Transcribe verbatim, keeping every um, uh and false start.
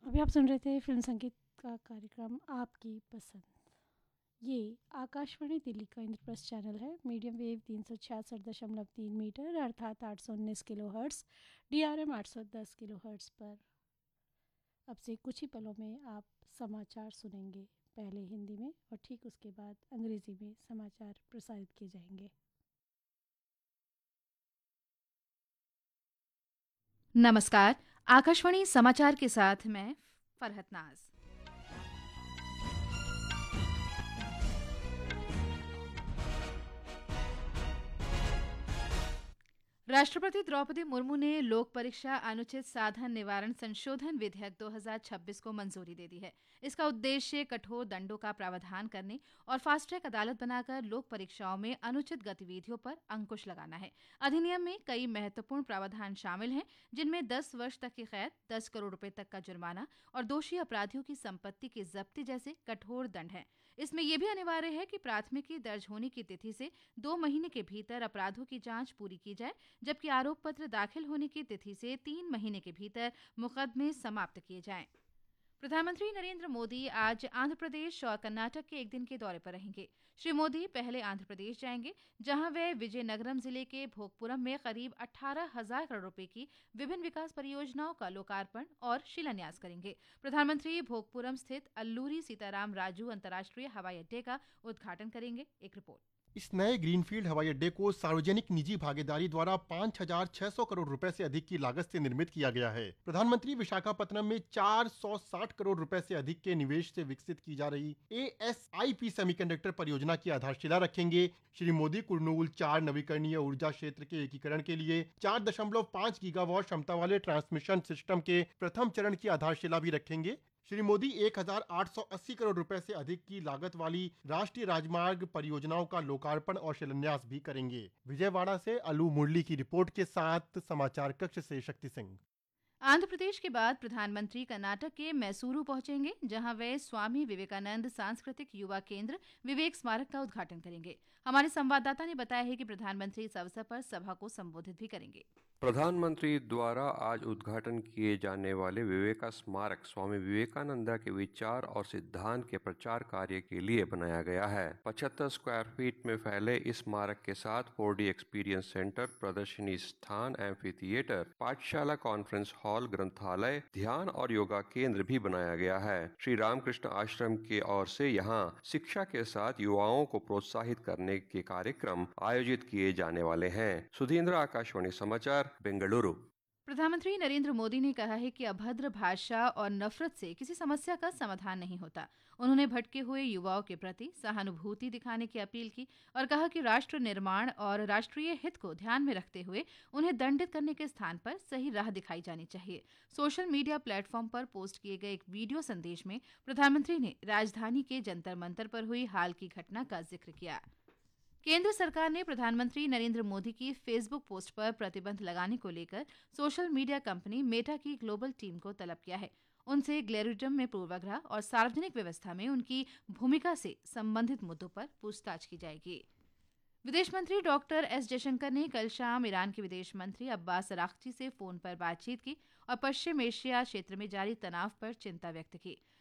अभी आप सुन रहे थे फिल्म संगीत का कार्यक्रम आपकी पसंद। ये आकाशवाणी दिल्ली का इंद्रप्रस्थ चैनल है। मीडियम वेव तीन सौ छियासठ दशमलव तीन मीटर अर्थात आठ सौ उन्नीस kilo hertz, D R M आठ सौ दस किलो हर्ट्स पर। अब से कुछ ही पलों में आप समाचार सुनेंगे, पहले हिंदी में और ठीक उसके बाद अंग्रेजी में समाचार प्रसारित किए जाएंगे। नमस्कार। आकाशवाणी समाचार के साथ मैं फरहत नाज। राष्ट्रपति द्रौपदी मुर्मू ने लोक परीक्षा अनुचित साधन निवारण संशोधन विधेयक दो हज़ार छब्बीस को मंजूरी दे दी है। इसका उद्देश्य कठोर दंडों का प्रावधान करने और फास्ट ट्रैक अदालत बनाकर लोक परीक्षाओं में अनुचित गतिविधियों पर अंकुश लगाना है। अधिनियम में कई महत्वपूर्ण प्रावधान शामिल हैं, जिनमें दस वर्ष तक की कैद, दस करोड़ रुपए तक का जुर्माना और दोषी अपराधियों की संपत्ति की जब्ती जैसे कठोर दंड हैं। इसमें यह भी अनिवार्य है कि प्राथमिकी दर्ज होने की तिथि से दो महीने के भीतर अपराधों की जांच पूरी की जाए, जबकि आरोप पत्र दाखिल होने की तिथि से तीन महीने के भीतर मुकदमे समाप्त किए जाएं। प्रधानमंत्री नरेंद्र मोदी आज आंध्र प्रदेश और कर्नाटक के एक दिन के दौरे पर रहेंगे। श्री मोदी पहले आंध्र प्रदेश जाएंगे, जहां वे विजयनगरम जिले के भोगपुरम में करीब अठारह हजार करोड़ रुपए की विभिन्न विकास परियोजनाओं का लोकार्पण और शिलान्यास करेंगे। प्रधानमंत्री भोगपुरम स्थित अल्लूरी सीताराम राजू अंतर्राष्ट्रीय हवाई अड्डे का उद्घाटन करेंगे। एक रिपोर्ट। इस नए ग्रीनफील्ड हवाई अड्डे को सार्वजनिक निजी भागीदारी द्वारा पाँच हज़ार छह सौ करोड़ रुपए से अधिक की लागत से निर्मित किया गया है। प्रधानमंत्री विशाखापत्तनम में चार सौ साठ करोड़ रुपए से अधिक के निवेश से विकसित की जा रही A S I P semiconductor परियोजना की आधारशिला रखेंगे। श्री मोदी कुर्नूल चार नवीकरणीय ऊर्जा क्षेत्र के एकीकरण के लिए चार दशमलव पाँच गीगावाट क्षमता वाले ट्रांसमिशन सिस्टम के प्रथम चरण की आधारशिला भी रखेंगे। श्री मोदी एक हज़ार आठ सौ अस्सी करोड़ रुपए से अधिक की लागत वाली राष्ट्रीय राजमार्ग परियोजनाओं का लोकार्पण और शिलान्यास भी करेंगे। विजयवाड़ा से अलू मुरली की रिपोर्ट के साथ समाचार कक्ष से शक्ति सिंह। आंध्र प्रदेश के बाद प्रधानमंत्री कर्नाटक के मैसूरू पहुंचेंगे, जहां वे स्वामी विवेकानंद सांस्कृतिक युवा केंद्र विवेक स्मारक का उद्घाटन करेंगे। हमारे संवाददाता ने बताया है कि प्रधानमंत्री इस अवसर पर सभा को संबोधित भी करेंगे। प्रधानमंत्री द्वारा आज उद्घाटन किए जाने वाले विवेका स्मारक स्वामी विवेकानंद के विचार और सिद्धांत के प्रचार कार्य के लिए बनाया गया है। पचहत्तर स्क्वायर फीट में फैले इस स्मारक के साथ फोर डी एक्सपीरियंस सेंटर, प्रदर्शनी स्थान, एम्फी थिएटर, पाठशाला, कॉन्फ्रेंस हॉल, ग्रंथालय, ध्यान और योगा केंद्र भी बनाया गया है। श्री रामकृष्ण आश्रम की ओर से यहाँ शिक्षा के साथ युवाओं को प्रोत्साहित करने के कार्यक्रम आयोजित किए जाने वाले हैं। सुधींद्र, आकाशवाणी समाचार, बेंगलुरु। प्रधानमंत्री नरेंद्र मोदी ने कहा है कि अभद्र भाषा और नफरत से किसी समस्या का समाधान नहीं होता। उन्होंने भटके हुए युवाओं के प्रति सहानुभूति दिखाने की अपील की और कहा कि राष्ट्र निर्माण और राष्ट्रीय हित को ध्यान में रखते हुए उन्हें दंडित करने के स्थान पर सही राह दिखाई जानी चाहिए। सोशल मीडिया प्लेटफॉर्म पर पोस्ट किए गए एक वीडियो संदेश में प्रधानमंत्री ने राजधानी के जंतर मंतर पर हुई हाल की घटना का जिक्र किया। केंद्र सरकार ने प्रधानमंत्री नरेंद्र मोदी की फेसबुक पोस्ट पर प्रतिबंध लगाने को लेकर सोशल मीडिया कंपनी मेटा की ग्लोबल टीम को तलब किया है। उनसे ग्लेरिज्म में पूर्वाग्रह और सार्वजनिक व्यवस्था में उनकी भूमिका से संबंधित मुद्दों पर पूछताछ की जाएगी। विदेश मंत्री डॉक्टर एस जयशंकर ने कल शाम ईरान के विदेश मंत्री अब्बास अराक्ची से फोन पर बातचीत की और पश्चिम एशिया क्षेत्र में जारी तनाव पर चिंता व्यक्त की।